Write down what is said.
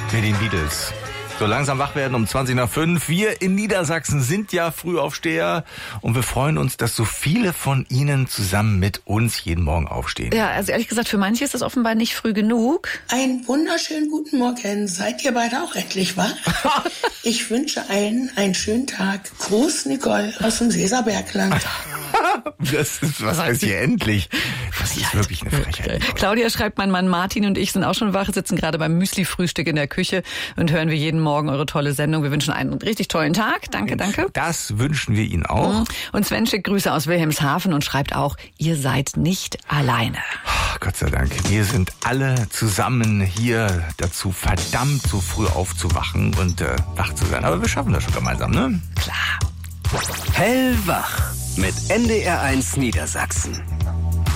Mit den Beatles. So langsam wach werden um 5:20. Wir in Niedersachsen sind ja Frühaufsteher und wir freuen uns, dass so viele von Ihnen zusammen mit uns jeden Morgen aufstehen. Ja, also ehrlich gesagt, für manche ist das offenbar nicht früh genug. Einen wunderschönen guten Morgen. Seid ihr beide auch endlich wach? Ich wünsche allen einen schönen Tag. Gruß, Nicole aus dem Seserbergland. Was heißt hier endlich? Das ist wirklich eine Frechheit. Claudia schreibt, mein Mann Martin und ich sind auch schon wach, sitzen gerade beim Müsli-Frühstück in der Küche und hören wir jeden Morgen eure tolle Sendung. Wir wünschen einen richtig tollen Tag. Danke, danke. Das wünschen wir Ihnen auch. Und Sven schickt Grüße aus Wilhelmshaven und schreibt auch, ihr seid nicht alleine. Oh, Gott sei Dank. Wir sind alle zusammen hier dazu verdammt, so früh aufzuwachen und wach zu sein. Aber wir schaffen das schon gemeinsam, ne? Klar. Hellwach mit NDR1 Niedersachsen.